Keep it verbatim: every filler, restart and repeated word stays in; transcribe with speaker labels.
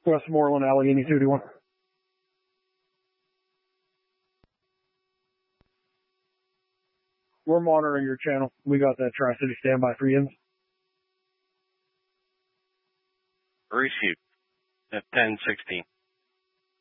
Speaker 1: Westmoreland, Allegheny two two one. We're monitoring your channel. We got that Tri-City standby for you.
Speaker 2: Received at ten sixteen.